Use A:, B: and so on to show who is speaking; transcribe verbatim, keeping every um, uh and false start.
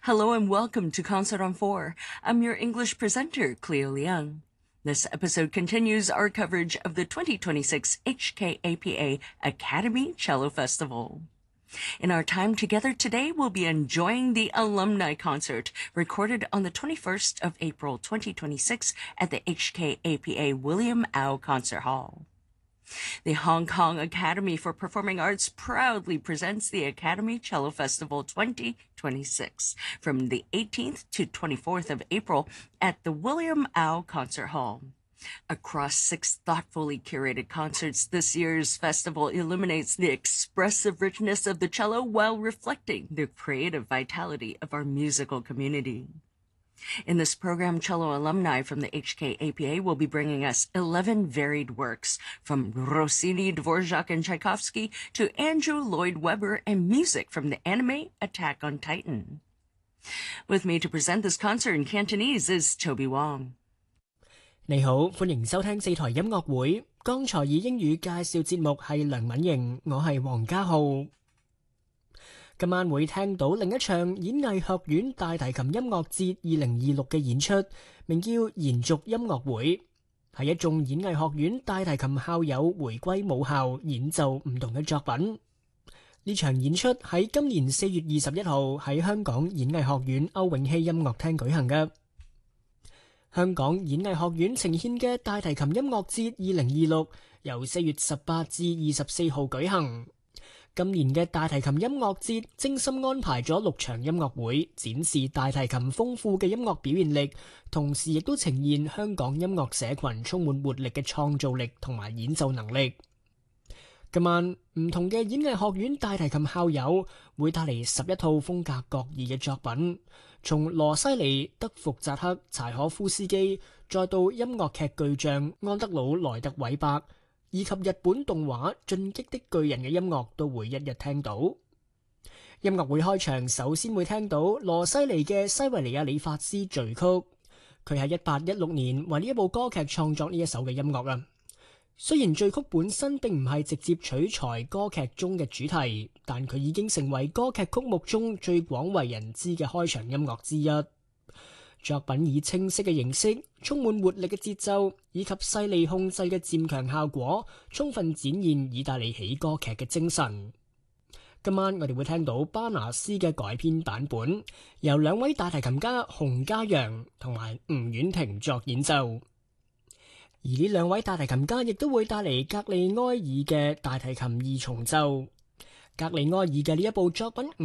A: Hello and welcome to Concert on four. I'm your English presenter, Cleo Liang. This episode continues our coverage of the twenty twenty-six H K A P A Academy Cello Festival. In our time together today, we'll be enjoying the alumni concert recorded on the twenty-first of April twenty twenty-six at the H K A P A William Au Concert Hall. The Hong Kong Academy for Performing Arts proudly presents the Academy Cello Festival twenty twenty-six from the eighteenth to twenty-fourth of April at the William Au Concert Hall. Across six thoughtfully curated concerts, this year's festival illuminates the expressive richness of the cello while reflecting the creative vitality of our musical community. In this program, cello alumni from the H K A P A will be bringing us eleven varied works, from Rossini, Dvorak, and Tchaikovsky to Andrew Lloyd Webber and music from the anime Attack on Titan. With me to present this concert in Cantonese is Toby Wong.
B: 你好，歡迎收聽四台音樂會。剛才以英語介紹節目係梁敏瑩，我係黃家浩。今晚會聽到另一場演藝學院大提琴音樂節二零二六嘅演出，名叫延續音樂會，係一眾演藝學院大提琴校友回歸母校演奏唔同嘅作品。呢場演出喺今年四月二十一號喺香港演藝學院歐永熙音樂廳舉行嘅。香港演藝學院呈獻嘅大提琴音樂節二零二六由四月十八至二十四號舉行。今年嘅大提琴音樂節精心安排咗六場音樂會，展示大提琴豐富嘅音樂表現力，同時亦都呈現香港音樂社群充滿活力嘅創造力同埋演奏能力。今晚唔同嘅演藝學院大提琴校友會帶嚟十一套風格各異嘅作品，從羅西尼、德福扎克、柴可夫斯基，再到音樂劇巨匠安德魯萊特韋伯，以及日本動畫《進擊的巨人》嘅音樂都會一一聽到。音樂會開場首先會聽到羅西尼嘅西維尼亞理髮師序曲，佢喺一八一六年為呢一部歌劇創作呢一首嘅音樂啊。雖然序曲本身並唔係直接取材歌劇中嘅主題，但佢已經成為歌劇曲目中最廣為人知嘅開場音樂之一。作品以清晰嘅形式、充滿活力嘅節奏以及細膩控制嘅漸強效果，充分展現意大利喜歌劇嘅精神。今晚我哋會聽到巴拿斯嘅改編版本，由兩位大提琴家洪家陽同埋吳婉婷作演奏。而呢兩位大提琴家亦都會帶嚟格里埃爾嘅大提琴二重奏。格里埃爾嘅呢一部作品